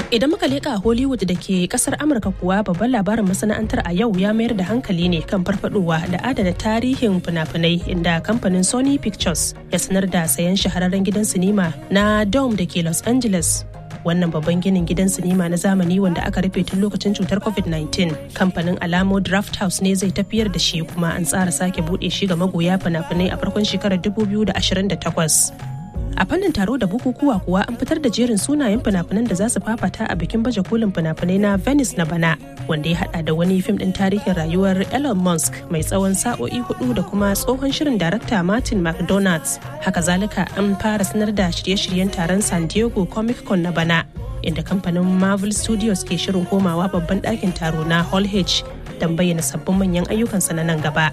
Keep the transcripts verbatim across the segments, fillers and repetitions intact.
Idan muka leƙa Hollywood da ke ƙasar Amurka kuwa babban labarin masana'antar a yau ya mayar da hankali ne kan farfadowa da adana tarihin fina-finai inda kamfanin Sony Pictures ya sanar da sayan shahararren gidan sinima na Dome da ke Los Angeles. Wannan babban ginin gidan sinima na zamani wanda aka rufe tun lokacin cutar covid nineteen, kamfanin Alamo Drafthouse ne zai tafiyar da shi kuma an tsara sake buɗe shi ga magoya fina-finai a farkon shekarar dubu biyu da ashirin da takwas. A fannin taro da bukukuwa kuwa an fitar da jerin sunayen fina-finan da za su fafata a bikin baje kolin fina-finai na Venice na bana, wanda ya hada da wani fim din tarihin rayuwar Elon Musk mai tsawon sa'o'i hudu da kuma tsohon shirin darakta Martin McDonagh. Haka zalika an fara sanar da shirye-shiryen taron San Diego Comic Con na bana, inda kamfanin Marvel Studios ke shirin komawa babban ɗakin taro na Hall H don bayyana sabbin manyan ayyukansa na nan gaba.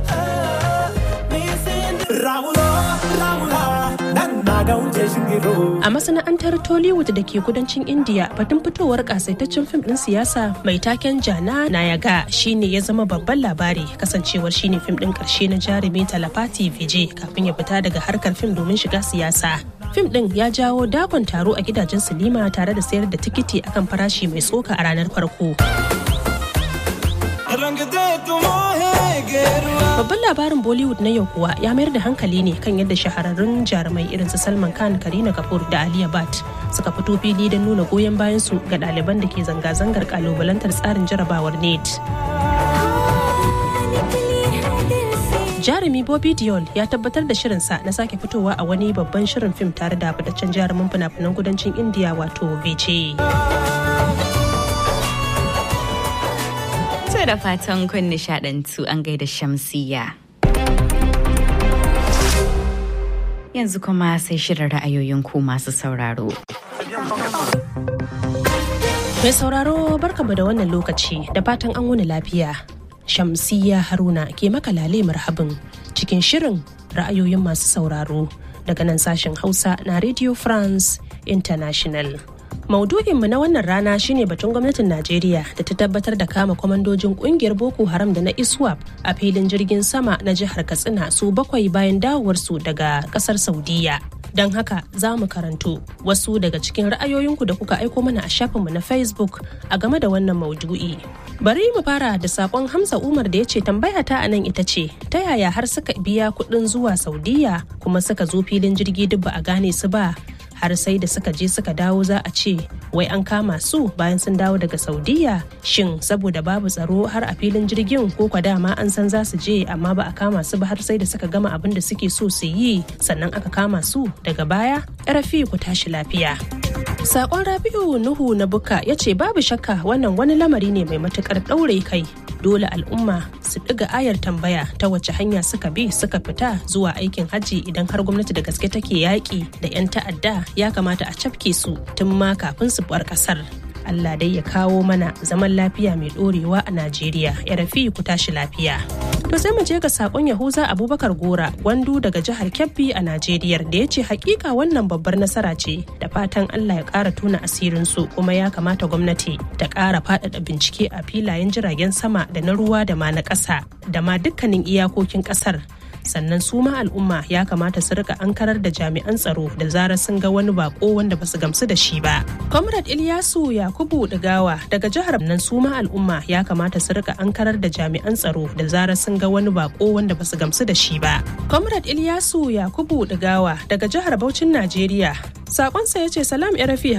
A masana'antar Tollywood da ke kudancin India, batun fitowar kasaitaccen fim din siyasa mai taken Jana Nayaga shine ya zama babban labari, kasancewar shine fim din karshe na jarumi Talapati Vijay kafin ya fita daga harkar fim domin shiga siyasa. Fim din ya jawo dakon taro a gidajen silima tare da sayar da tikiti akan farashi mai tsoka a ranar farko. Babban labarin Bollywood na yau kuwa ya mayar da hankali ne kan yadda shahararrun jarumai irin su Salman Khan, Kareena Kapoor da Alia Bhatt suka fito fili don nuna goyon bayan su ga ɗaliban da ke zanga-zangar kalubalantar tsarin jarabawar NEET. Jarumi Bobby Deol ya tabbatar da shirinsa na sake fitowa a wani babban shirin fim tare da fitaccen jarumin fina-finan kudancin India wato Vijay. Da fatan kun nishadantu an gaida Shamsiyya. Yanzu kuma sai shirin ra'ayoyin ku masu sauraro. Mai sauraro barkamu da wannan lokaci da fatan an wuni lafiya. Shamsiyya Haruna ke maka lale marhabin cikin shirin ra'ayoyin masu sauraro daga nan sashen Hausa na Radio France International. Maudu'inmu na wannan rana shine batun gwamnatin Najeriya da ta tabbatar da kama kwamandojin kungiyar Boko Haram da na ISWAP a filin jirgin sama na jihar Katsina su bakwai bayan dawowarsu daga kasar Saudiya. Don haka za mu karanto wasu daga cikin ra'ayoyinku da kuka aiko mana a shafinmu na Facebook a game da wannan maudu'i. Bari mu fara da sakon Hamza Umar da ya ce tambaya ta anan ita ce ta yaya har suka biya kuɗin zuwa Saudiya kuma suka zo filin jirgi duk ba a gane su ba. Har sai da suka je suka dawo za a ce wai an kama su bayan sun dawo daga Saudiya, shin saboda babu tsaro har a filin jirgin ko kwa dama an san za su je amma ba a kama su ba har sai da suka gama abin da suke so su yi sannan aka kama su daga baya. Rafi ku tashi lafiya. Sakon Rabi'u Nuhu na Buka ya ce babu shakka wannan wani lamari ne mai matukar ɗaure kai. Dole al'umma su ɗiga ayar tambaya ta wace hanya suka bi suka fita zuwa aikin hajji idan har gwamnati da gaske take yaƙi da 'yan ta'adda ya kamata a cafke su tun ma kafin su bar ƙasar. Allah dai ya kawo mana zaman lafiya mai ɗorewa a Najeriya. Ya rafi ku tashi lafiya. To sai mu je ga sakon Yahuza Abubakar Gora Gwandu daga jihar Kebbi a Najeriya da ya ce hakika wannan babbar nasara ce da fatan Allah ya ƙara tuna asirin su kuma ya kamata gwamnati ta ƙara faɗaɗa bincike a filayen jiragen sama da na ruwa da ma na ƙasa da ma dukkanin iyakokin ƙasar. Sannan su ma al'umma ya kamata su rika ankarar da jami'an tsaro da zarar sun ga wani bako wanda basu gamsu da shi ba. Comrade Ilyasu Yakubu Digawa daga jihar nan su ma al'umma ya kamata su rika ankarar da jami'an tsaro da zarar sun ga wani bako wanda basu gamsu da shi ba. Comrade Ilyasu Yakubu Digawa daga jihar Bauchin Najeriya. Sakonsa ya ce salam ya rafi